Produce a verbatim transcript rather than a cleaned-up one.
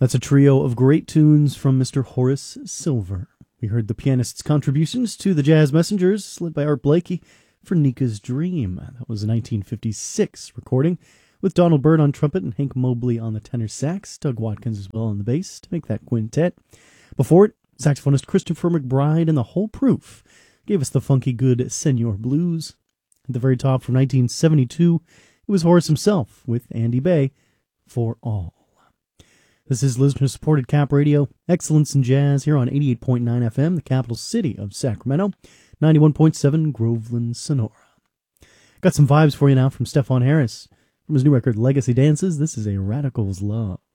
That's a trio of great tunes from Mister Horace Silver. We heard the pianist's contributions to the Jazz Messengers, led by Art Blakey, for Nika's Dream. That was a nineteen fifty-six recording, with Donald Byrd on trumpet and Hank Mobley on the tenor sax, Doug Watkins as well on the bass to make that quintet. Before it, saxophonist Christopher McBride and the Whole Proof gave us the funky good Senor Blues. At the very top from nineteen seventy-two, it was Horace himself with Andy Bay, For All. This is listener-supported Cap Radio, Excellence in Jazz, here on eighty-eight point nine F M, the capital city of Sacramento, ninety-one point seven Groveland, Sonora. Got some vibes for you now from Stephon Harris. From his new record, Legacy Dances, this is A Radical's Love.